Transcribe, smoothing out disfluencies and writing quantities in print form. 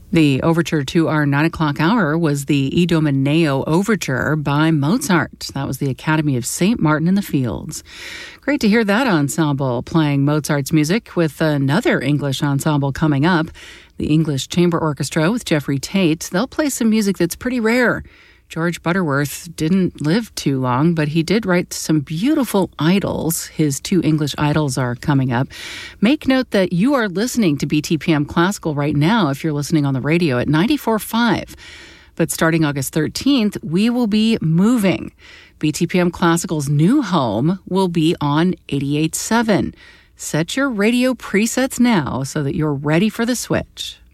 The overture to our 9 o'clock hour was the Idomeneo Overture by Mozart. That was the Academy of St. Martin in the Fields. Great to hear that ensemble playing Mozart's music with another English ensemble coming up. The English Chamber Orchestra with Jeffrey Tate. They'll play some music that's pretty rare. George Butterworth didn't live too long, but he did write some beautiful idols. His 2 English idols are coming up. Make note that you are listening to BTPM Classical right now if you're listening on the radio at 94.5. But starting August 13th, we will be moving. BTPM Classical's new home will be on 88.7. Set your radio presets now so that you're ready for the switch.